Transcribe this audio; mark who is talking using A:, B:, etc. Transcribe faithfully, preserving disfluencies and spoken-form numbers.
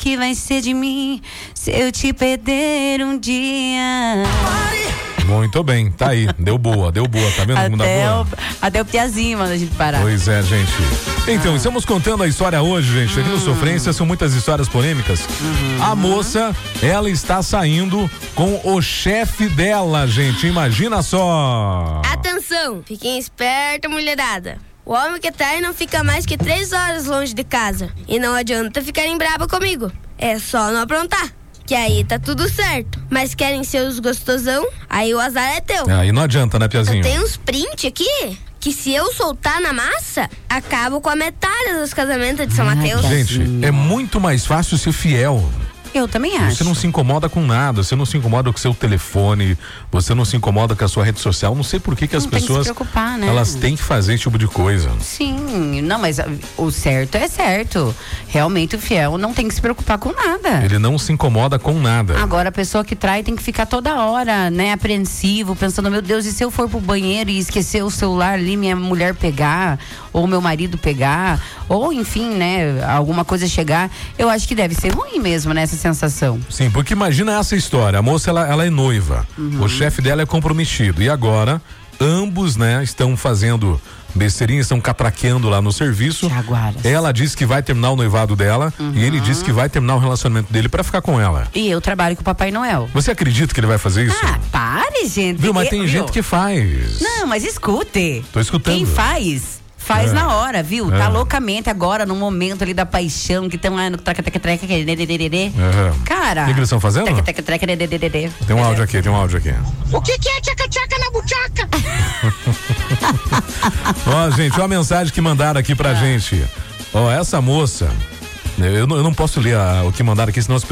A: que vai ser de mim se eu te perder um dia?
B: Muito bem, tá aí, deu boa, deu boa, tá vendo como dá boa?
A: O, até o Piazinho manda a gente parar.
B: Pois é, gente. Então, ah. estamos contando a história hoje, gente, aqui hum. no Sofrência, são muitas histórias polêmicas. Uhum. A moça, ela está saindo com o chefe dela, gente, imagina só.
C: Atenção, fiquem esperta, mulherada. O homem que trai não fica mais que três horas longe de casa. E não adianta ficarem brava comigo. É só não aprontar, que aí tá tudo certo. Mas querem ser os gostosão, aí o azar é teu.
B: Aí não adianta, né, Piazinho?
C: Eu tenho uns print aqui, que se eu soltar na massa, acabo com a metade dos casamentos de São
A: Ai,
C: Mateus.
B: Gente, é muito mais fácil ser fiel.
A: Eu também acho.
B: Você não se incomoda com nada, você não se incomoda com o seu telefone, você não se incomoda com a sua rede social. Não sei por que que as
A: não
B: pessoas,
A: tem que se preocupar, né?
B: elas têm que fazer esse tipo de coisa.
A: Sim, não, mas o certo é certo. Realmente o fiel não tem que se preocupar com nada.
B: Ele não se incomoda com nada.
A: Agora a pessoa que trai tem que ficar toda hora, né, apreensivo, pensando, meu Deus, e se eu for pro banheiro e esquecer o celular ali, minha mulher pegar, ou meu marido pegar, ou enfim, né, alguma coisa chegar. Eu acho que deve ser ruim mesmo, né, essa sensação.
B: Sim, porque imagina essa história, a moça ela, ela é noiva, uhum. o chefe dela é comprometido e agora ambos, né, estão fazendo besteirinha, estão catraqueando lá no serviço.
A: Jaguaras.
B: Ela disse que vai terminar o noivado dela uhum. e ele disse que vai terminar o relacionamento dele pra ficar com ela.
A: E eu trabalho com o Papai Noel.
B: Você acredita que ele vai fazer isso?
A: Ah, pare, gente.
B: Viu, mas tem
A: eu,
B: gente
A: viu?
B: que faz.
A: Não, mas escute.
B: Tô escutando.
A: Quem faz? Faz
B: é.
A: na hora, viu?
B: É.
A: Tá loucamente agora, no momento ali da paixão, que estão lá no treca, treca, treca,
B: uhum.
A: Cara.
B: O que, que eles estão fazendo?
A: Treca, treca, treca,
B: tem um áudio aqui, tem um áudio aqui.
D: O que que é tchaca-tchaca na buchaca?
B: Ó, gente, uma mensagem que mandaram aqui pra ah. gente. Ó, essa moça, eu não, eu não posso ler a, o que mandaram aqui, senão as